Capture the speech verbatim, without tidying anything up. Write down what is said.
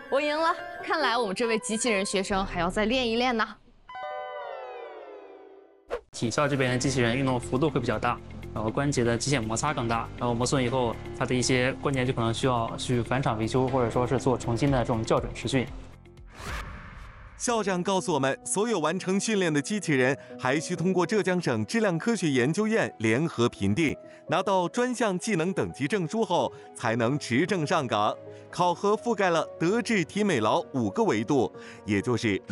我赢了，看来我们这位机器人学生还要再练一练呢。 体校这边的机器人运动幅度会比较大，然后关节的机械摩擦更大，然后磨损以后，它的一些关节就可能需要去返厂维修，或者说是做重新的这种校准实训。 校长告诉我们，所有完成训练的机器人还需通过浙江省质量科学研究院联合评定，拿到专项技能等级证书后，才能持证上岗。考核覆盖了德智体美劳五个维度，也就是